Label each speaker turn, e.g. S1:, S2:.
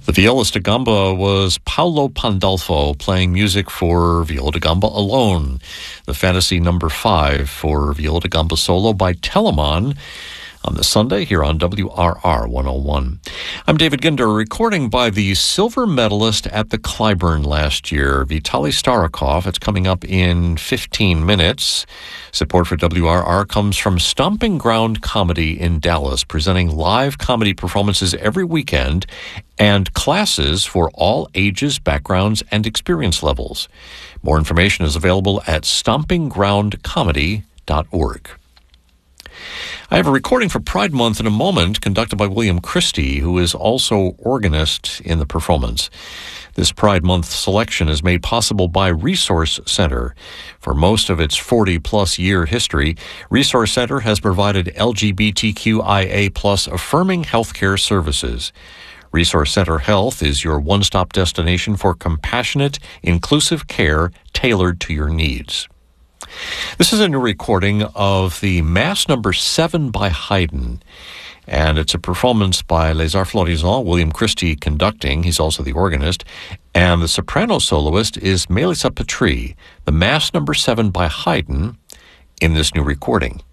S1: The Viola da Gamba was Paolo Pandolfo playing music for Viola da Gamba alone. The Fantasy number 5 for Viola da Gamba solo by Telemann on this Sunday here on WRR 101. I'm David Ginder, recording by the silver medalist at the Clyburn last year, Vitaly Starakov. It's coming up in 15 minutes. Support for WRR comes from Stomping Ground Comedy in Dallas, presenting live comedy performances every weekend and classes for all ages, backgrounds, and experience levels. More information is available at stompinggroundcomedy.org. I have a recording for Pride Month in a moment, conducted by William Christie, who is also organist in the performance. This Pride Month selection is made possible by Resource Center. For most of its 40-plus year history, Resource Center has provided LGBTQIA+ affirming healthcare services. Resource Center Health is your one-stop destination for compassionate, inclusive care tailored to your needs. This is a new recording of the Mass number 7 by Haydn, and it's a performance by Les Arts Florissants, William Christie conducting. He's also the organist, and the soprano soloist is Melissa Petri. The Mass number 7 by Haydn in this new recording.